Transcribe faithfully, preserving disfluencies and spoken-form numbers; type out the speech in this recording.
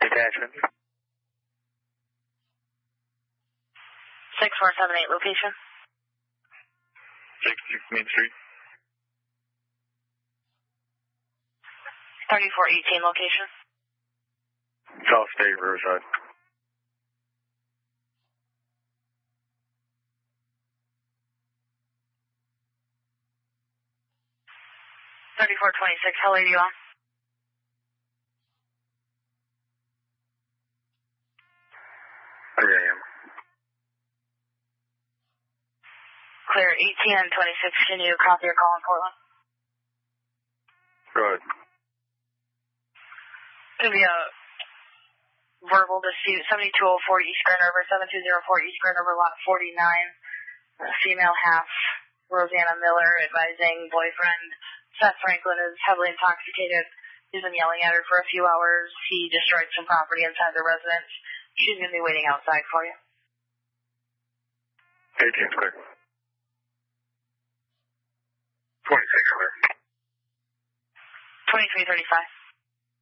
Detachment. six four seven eight location. sixty-six Main Street. thirty-four eighteen location. South State, Riverside. thirty-four twenty-six, how late are you on? three A M Clear eighteen and twenty-six, can you copy your call in Portland? Go ahead. Could be a verbal dispute, seventy-two oh four East Grand River, seven two zero four East Grand River, lot forty-nine, uh, female half, Rosanna Miller, advising boyfriend Seth Franklin is heavily intoxicated. He's been yelling at her for a few hours. He destroyed some property inside the residence. She's going to be waiting outside for you. eighteen's clear. twenty-six clear. twenty-three thirty-five.